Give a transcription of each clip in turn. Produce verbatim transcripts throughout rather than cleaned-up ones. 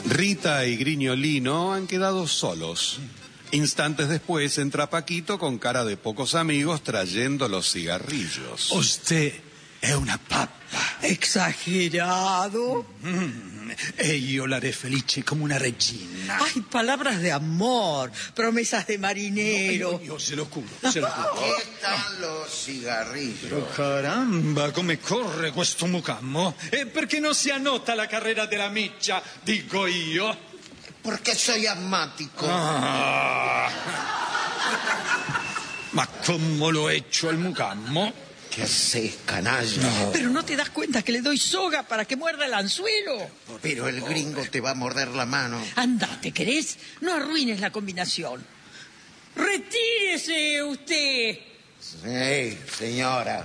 Rita y Grignolino han quedado solos. Instantes después entra Paquito con cara de pocos amigos trayendo los cigarrillos. Usted è una pappa. Exagerado. Mm, e io la re felice come una regina. Ay, palabras de amor, promesas de marinero. No, io, io se lo curo, se lo curo. Aquí están los cigarrillos. Oh, caramba, come corre questo mucammo. E perché non si annota la carrera della miccia, dico io. Porque soy asmático. Ah. Ma come lo echo al mucammo? ¿Qué haces, canalla? No. Pero no te das cuenta que le doy soga para que muerda el anzuelo. Pero el gringo te va a morder la mano. Andate, ¿querés? No arruines la combinación. ¡Retírese usted! Sí, señora.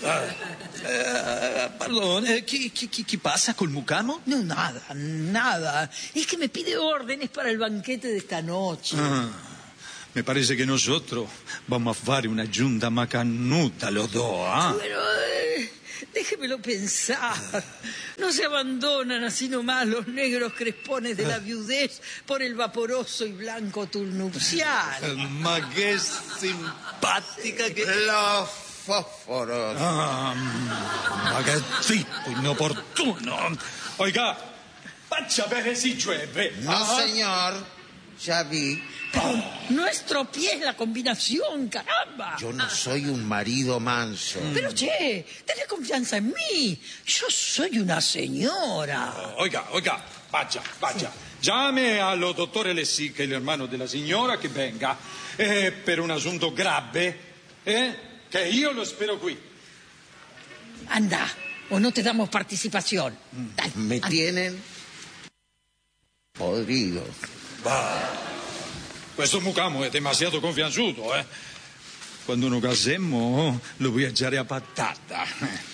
Eh, pardon, eh, chi, chi, chi, chi passa col mucamo? No, nada, nada. Es que me pide órdenes para el banquete de esta noche. Ah, me parece que nosotros vamos a fare una giunta macanuta los dos, ¿ah? Pero eh, déjemelo pensar. No se abandonan así nomás los negros crespones de la viudez por el vaporoso y blanco tul nupcial. Ma che simpatica che... Los fósforos. Ah, ma che tipo inopportuno. Oiga, faccia bene si llueve. No, Ah. señor. Ya vi. Pero no estropees la combinación, caramba. Yo no soy un marido manso. Pero che, tenés confianza en mí. Yo soy una señora. Oiga, oiga, vaya, vaya. Llame allo dottore Lessig, el hermano della signora, che venga eh, per un asunto grave, eh, che io lo spero qui. Anda, o no te damos participación. Dale, Me anda. tienen podrido. Va. Questo mucamo è demasiado confianzuto, eh. Quando nos casemos lo voy a echare a patata.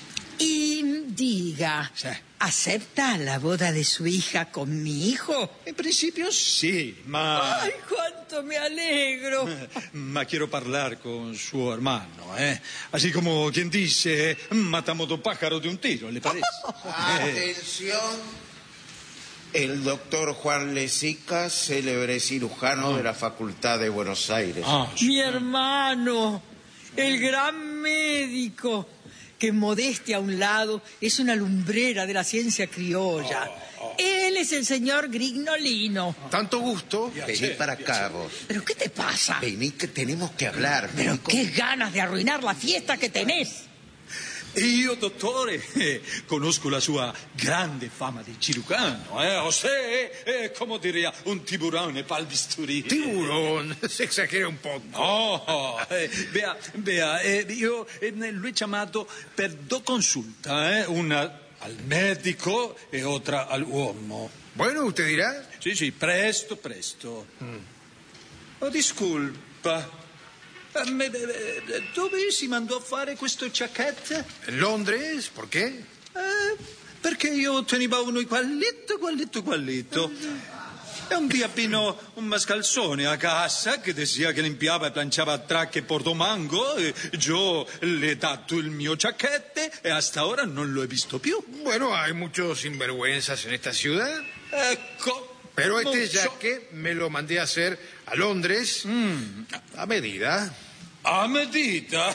Y diga, Sí. ¿acepta la boda de su hija con mi hijo? In principio sì, ma... ¡Ay, cuánto me alegro! Ma quiero parlar con suo hermano, eh. Así como quien dice, matamos dos pájaros de un tiro, ¿le parece? Atención. El doctor Juan Lesica, célebre cirujano de la Facultad de Buenos Aires. Ah, sí. Mi hermano, el gran médico, que modestia a un lado es una lumbrera de la ciencia criolla. Él es el señor Grignolino. Tanto gusto. Vení para acá vos. ¿Pero qué te pasa? Vení que tenemos que hablar. Pero Vení con- qué ganas de arruinar la fiesta que tenés. Io, dottore, eh, conosco la sua grande fama di cirurgiano, eh? O sé, eh, come diría, un tiburone pal bisturi. Tiburón. Se exagera un poco. No, eh, vea, vea, eh, io eh, l'ho chiamato per due consulte, eh? Una al medico e otra all'uomo. Bueno, usted dirá. Sì, sì, presto, presto. Oh, disculpa. Eh, me- eh, dove si mandò a fare questo giacchetta? ¿En Londres? ¿Por qué? Eh, perché io tenevo uno quallito, quallito, quallito. E un dia vino un mascalzone a casa che decía che limpiava e planciava tracche Portomango e io le ho dato il mio giacchette e hasta ora non lo he visto più. Bueno, hay muchos sinvergüenzas en esta ciudad. Ecco. Pero este mucho- jaque me lo mandé a hacer a Londres a medida. A medita?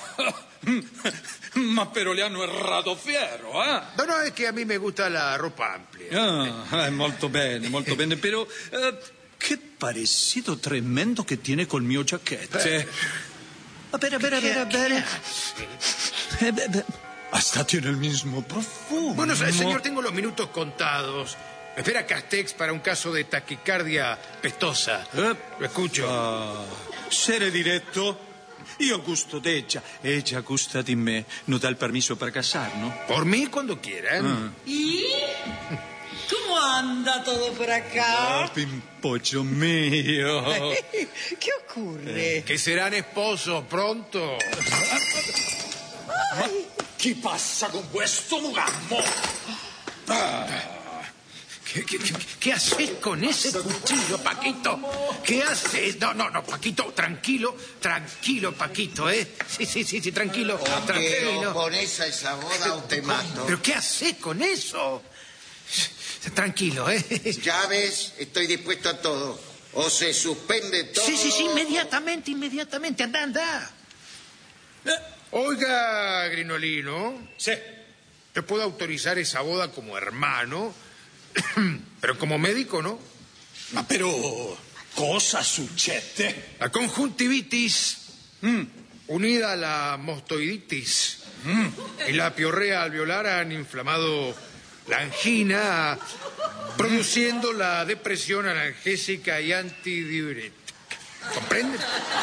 Ma però le hanno errato fiero, eh? No, no, es que a mí me gusta la ropa amplia. Ah, eh, molto bene, molto bene, però eh, che parecido tremendo che tiene col mio giacchette. A ver, a ver, a ver, a ver. Eh, beh, beh, hasta tiene el mismo profumo. Bueno, se- señor, tengo los minutos contados. Me espera Castex para un caso de taquicardia pestosa. Eh, Lo escucho. ah, sere diretto, io gusto d'ella, ella gusta di me. Non dà il permesso per casar, no? Por mí cuando quieran. ¿Y cómo anda todo por acá? Ah, pimpollo mio. ¿Qué ocurre? Que serán esposos pronto. Chi passa con questo mugammo? ¿Qué, qué, qué, qué haces con ese cuchillo, Paquito? ¿Qué haces? No, no, no, Paquito, tranquilo, tranquilo, Paquito, ¿eh? Sí, sí, sí, sí, tranquilo, Pero tranquilo. con esa esa boda o te mato. ¿Pero qué haces con eso? Tranquilo, ¿eh? Ya ves, estoy dispuesto a todo. O se suspende todo... Sí, sí, sí, inmediatamente, inmediatamente. Anda, anda. Oiga, Grinolino. Sí. Yo puedo autorizar esa boda como hermano, pero como médico, ¿no? Ma però cosa succede? La conjuntivitis, Mm. unida a la mostoiditis Mm. y la piorrea alveolar han inflamado la angina, produciendo la depresión analgésica y antidiurética. ¿Comprende?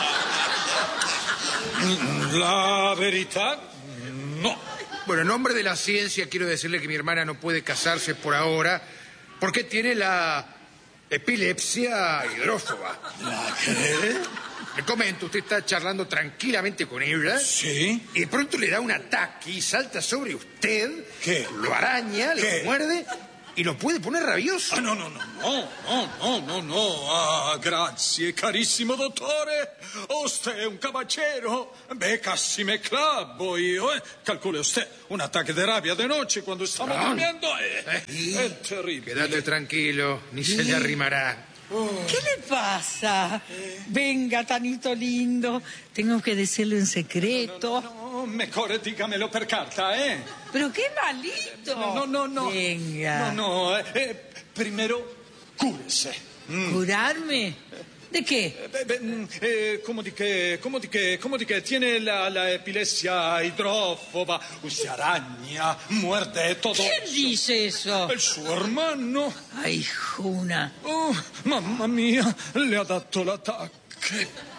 La verità? No. Bueno, en nombre de la ciencia quiero decirle que mi hermana no puede casarse por ahora porque tiene la epilepsia hidrófoba. ¿La qué? Le comento, usted está charlando tranquilamente con ella. Sí. Y de pronto le da un ataque y salta sobre usted. ¿Qué? Lo araña, ¿Qué? le muerde y lo puede poner rabioso. Ah, no, no, no, no, no, no, no, no. Ah, grazie, carissimo dottore. Usted è un caballero. Beh, casi me clavo io, eh. Calcule usted, un ataque de rabia de noche cuando estamos Ah. durmiendo. Eh, Eh. Es terrible. Quédate tranquilo, ni se le arrimará. ¿Qué le pasa? Venga, Tanito lindo. Tengo que decirle un secreto. No, mejor dígamelo per carta, eh. Pero qué malito. No, no, no, no. Venga. No, no, eh, eh, primero, cúrese. ¿Curarme? ¿De qué? Eh, beh, beh, mm, eh, come di che, come di che, come di che tiene la, la epilepsia idrofoba, usted araña, muerde todo. ¿Quién dice eso? El suo hermano. Ay, Juna. Oh, mamma mia, le ha dato l'attacco.